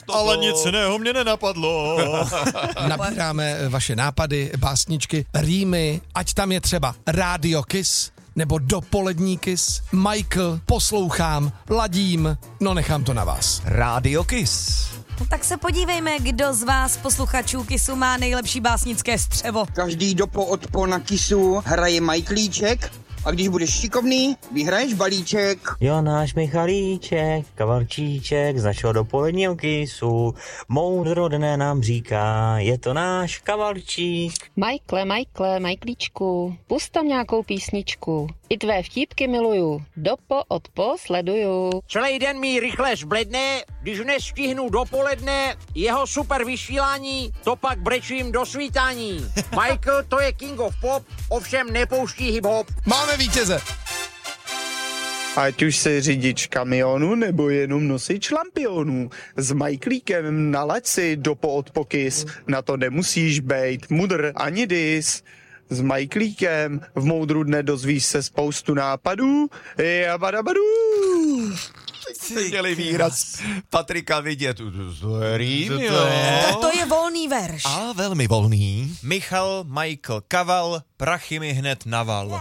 Ale nic jiného mě nenapadlo. Nabíráme vaše nápady, básničky, rýmy, ať tam je třeba Radio Kiss, nebo Dopolední Kiss. Michael, poslouchám, ladím, no nechám to na vás. Radio Kiss. No tak se podívejme, kdo z vás posluchačů Kissu má nejlepší básnické střevo. Každý dopo odpo na Kissu hraje Michaelíček a když budeš šikovný, vyhraješ balíček. Jo, náš Michalíček, kavalčíček z našeho dopoledního Kissu, moudro dne nám říká, je to náš kavalčík. Michaelíčku, pust tam nějakou písničku. I tvé vtípky miluju, dopo odpo sleduju. Celý den mi rychle zbledne, když nestihnu dopoledne jeho super vysílání, to pak brečím do svítání. Michael, to je king of pop, ovšem nepouští hip-hop. Máme vítěze. Ať už se řidič kamionu nebo jenom nosič lampionů. S Michaelíkem nalaď si dopo od pokys. Na to nemusíš bejt mudr ani dis. S Michaelíkem v moudru dne dozvíš se spoustu nápadů. Jabadabadů. Jste měli výraz Patrika vidět. To je volný verš. A velmi volný. Michal, Michael, kaval, prachy mi hned naval.